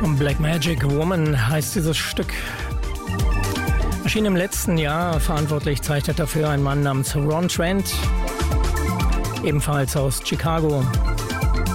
Black Magic Woman heißt dieses Stück. Erschien im letzten Jahr, verantwortlich zeichnet dafür ein Mann namens Ron Trent, ebenfalls aus Chicago.